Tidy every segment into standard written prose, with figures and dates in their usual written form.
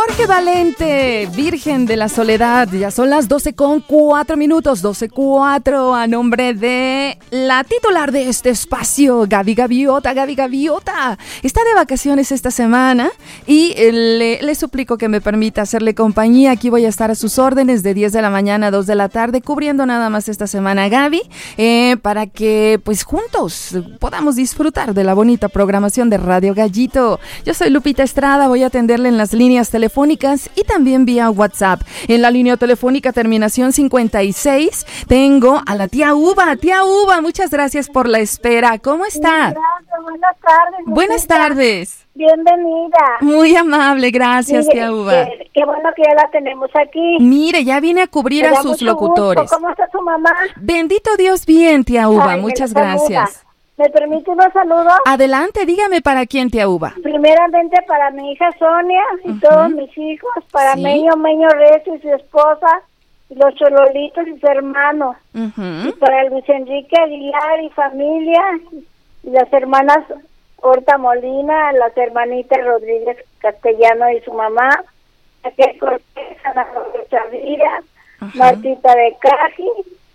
Jorge Valente, Virgen de la Soledad. Ya son las 12:04, 12:04, a nombre de la titular de este espacio, Gaby Gaviota. Gaby Gaviota está de vacaciones esta semana y le suplico que me permita hacerle compañía. Aquí voy a estar a sus órdenes de 10 de la mañana a 2 de la tarde, cubriendo nada más esta semana a Gaby, para que pues juntos podamos disfrutar de la bonita programación de Radio Gallito. Yo soy Lupita Estrada, voy a atenderle en las líneas telefónicas y también vía WhatsApp. En la línea telefónica terminación 56 tengo a la tía Uva. Tía Uva, muchas gracias por la espera. ¿Cómo está? Gracias, buenas tardes. Buenas tardes. Bienvenida. Muy amable, gracias. Mire, tía Uva. Qué bueno que ya la tenemos aquí. Mire, ya vine a cubrir a sus locutores. Gusto. ¿Cómo está su mamá? Bendito Dios, bien, tía Uva. Muchas gracias. ¿Me permite unos saludos? Adelante, dígame para quién, tía Uva. Primeramente para mi hija Sonia y todos mis hijos, para Meño Recio y su esposa, y los Chololitos y su hermano, y para Luis Enrique Aguilar y familia, y las hermanas Horta Molina, las hermanitas Rodríguez Castellano y su mamá, Raquel Cortés, Ana Jorge Chavira, Martita de Caji,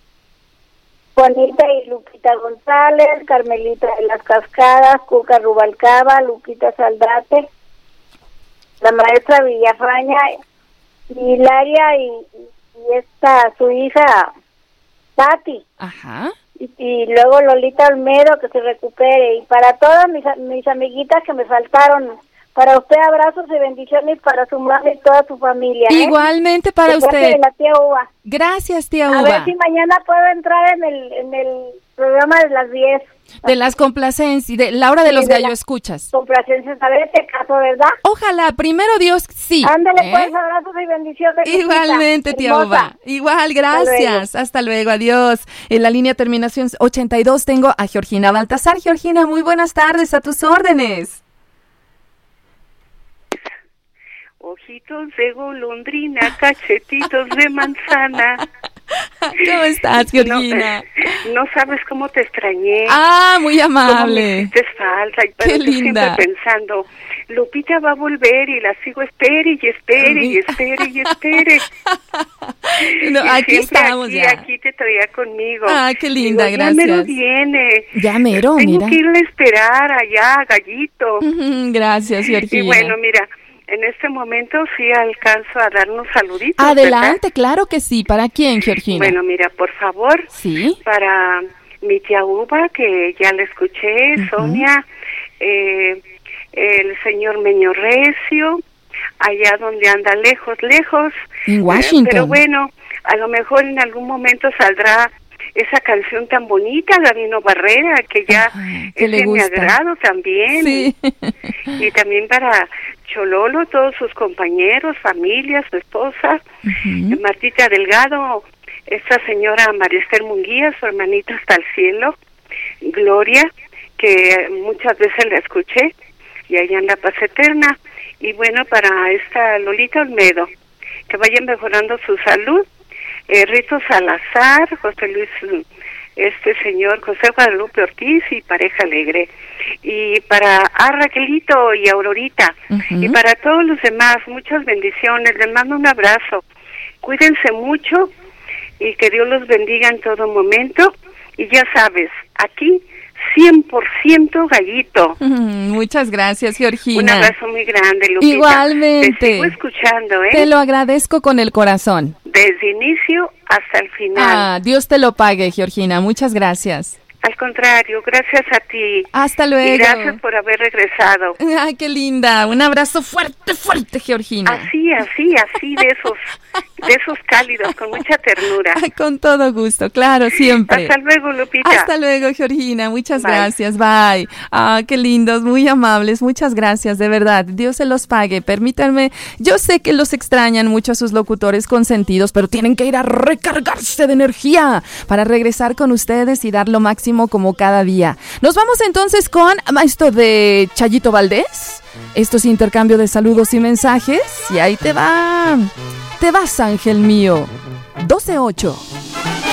Juanita y Lupita González, Carmelita de las Cascadas, Cuca Rubalcaba, Lupita Saldate, la maestra Villafaña, y Hilaria y su hija Tati. Ajá. Y luego Lolita Olmedo, que se recupere. Y para todas mis amiguitas que me faltaron, para usted abrazos y bendiciones para su madre y toda su familia. Igualmente para usted. De la tía Uva. Gracias, tía Uva. A ver si mañana puedo entrar en el programa de las 10. De las complacencias, de la hora de los gallo escuchas. Complacencias, a ver este caso, ¿verdad? Ojalá, primero Dios, sí. Ándale pues, abrazos y bendiciones. Igualmente, tía Uva. Igual, gracias. Hasta luego, adiós. En la línea terminación 82 tengo a Georgina Baltasar. Georgina, muy buenas tardes, a tus órdenes. Ojitos de golondrina, cachetitos de manzana. ¿Cómo estás, Georgina? No sabes cómo te extrañé. Ah, muy amable. Cómo me hiciste falta. Qué linda. Siempre pensando, Lupita va a volver y la sigo espere. No, aquí estamos ya. Aquí te traía conmigo. Ah, qué linda, digo, gracias. Ya mero viene. Ya mero, Tengo mira. que irle a esperar allá, Gallito. Gracias, Georgina. Y bueno, mira, en este momento sí alcanzo a dar unos saluditos. Adelante, ¿verdad? Claro que sí. ¿Para quién, Georgina? Bueno, mira, por favor. Sí. Para mi tía Uva, que ya la escuché, Sonia, el señor Meño Recio, allá donde anda lejos. En Washington. Pero bueno, a lo mejor en algún momento saldrá esa canción tan bonita, Gabino Barrera, que ya es de mi agrado también. Sí. Y también para Chololo, todos sus compañeros, familia, su esposa, Martita Delgado, esta señora María Esther Munguía, su hermanita hasta el cielo, Gloria, que muchas veces la escuché, y allá en la paz eterna. Y bueno, para esta Lolita Olmedo, que vayan mejorando su salud, Rito Salazar, José Luis, señor José Guadalupe Ortiz y Pareja Alegre, y para Raquelito y Aurorita, y para todos los demás, muchas bendiciones, les mando un abrazo, cuídense mucho y que Dios los bendiga en todo momento, y ya sabes, aquí 100% Gallito. Muchas gracias, Georgina. Un abrazo muy grande, Lupita. Igualmente. Te sigo escuchando, Te lo agradezco con el corazón. Desde inicio hasta el final. Ah, Dios te lo pague, Georgina. Muchas gracias. Al contrario, gracias a ti. Hasta luego. Y gracias por haber regresado. Ay, qué linda. Un abrazo fuerte, Georgina. Así, de esos cálidos, con mucha ternura. Con todo gusto, claro, siempre. Hasta luego, Lupita. Hasta luego, Georgina. Muchas gracias. Bye. Ah, qué lindos, muy amables. Muchas gracias, de verdad. Dios se los pague. Permítanme, yo sé que los extrañan mucho a sus locutores consentidos, pero tienen que ir a recargarse de energía para regresar con ustedes y dar lo máximo como cada día. Nos vamos entonces con esto de Chayito Valdés. Esto es intercambio de saludos y mensajes. Y ahí te vas, ángel mío. 12:08.